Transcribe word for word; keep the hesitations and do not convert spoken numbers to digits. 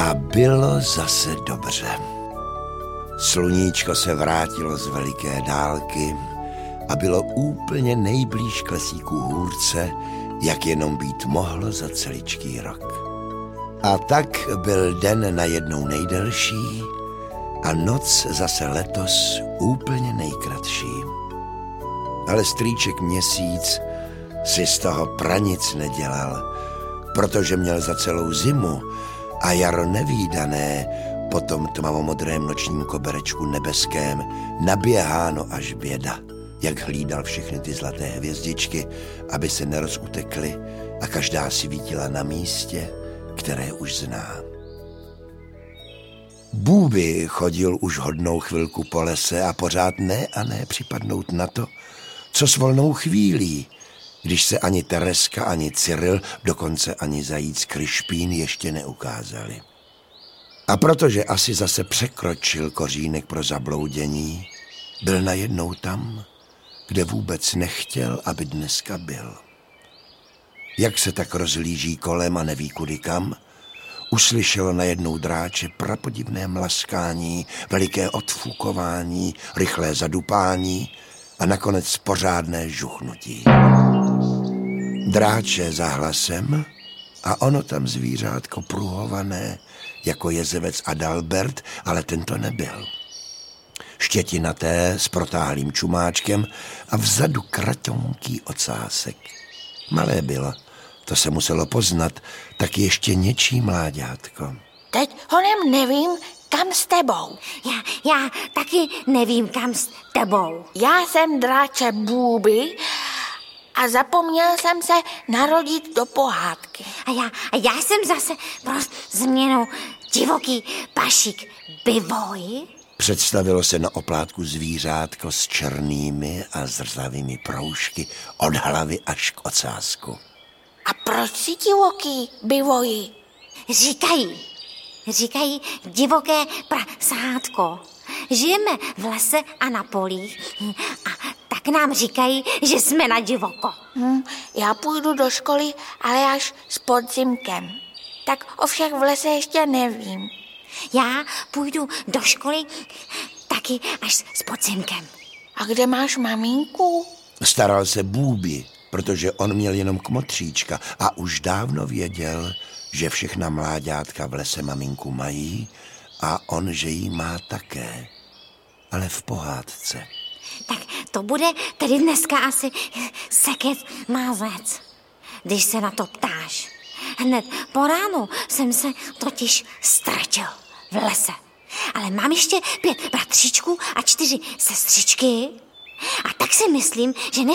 A bylo zase dobře. Sluníčko se vrátilo z veliké dálky a bylo úplně nejblíž k lesíku hůrce, jak jenom být mohlo za celičký rok. A tak byl den najednou nejdelší a noc zase letos úplně nejkratší. Ale strýček Měsíc si z toho pranic nedělal, protože měl za celou zimu a jaro nevídané po tom tmavomodrém nočním koberečku nebeském naběháno až běda, jak hlídal všechny ty zlaté hvězdičky, aby se nerozutekly a každá svítila na místě, které už zná. Bůby chodil už hodnou chvilku po lese a pořád ne a ne připadnout na to, co s volnou chvílí, když se ani Tereska, ani Cyril, dokonce ani zajíc Kryšpín ještě neukázali. A protože asi zase překročil kořínek pro zabloudění, byl najednou tam, kde vůbec nechtěl, aby dneska byl. Jak se tak rozhlíží kolem a neví kudy kam, uslyšelo najednou dráče prapodivné mlaskání, veliké odfukování, rychlé zadupání a nakonec pořádné žuchnutí. Dráče za hlasem a ono tam zvířátko pruhované jako jezevec Adalbert, ale tento nebyl. Štětinaté s protáhlým čumáčkem a vzadu kratonký ocásek. Malé bylo, to se muselo poznat, tak ještě něčí mláďátko. Teď honem nevím, kam s tebou. Já, já taky nevím, kam s tebou. Já jsem dráče Bůby a zapomněl jsem se narodit do pohádky. A já, a já jsem zase pro změnu divoký pašík Bivoj. Představilo se na oplátku zvířátko s černými a zrzavými proužky od hlavy až k ocásku. A proč si divoký Bivoji? Říkají, říkají divoké prasátko. Žijeme v lese a na polích a tak nám říkají, že jsme na divoko. Hm, já půjdu do školy, ale až s podzimkem. Tak o všech v lese ještě nevím. Já půjdu do školy taky až s podzimkem. A kde máš maminku? Staral se Bůby, protože on měl jenom kmotříčka a už dávno věděl, že všechna mláďátka v lese maminku mají a on, že jí má také, ale v pohádce. Tak to bude tedy dneska asi sekec mázec, když se na to ptáš. Hned po ránu jsem se totiž ztratil v lese. Ale mám ještě pět bratříčků a čtyři sestřičky. A tak si myslím, že než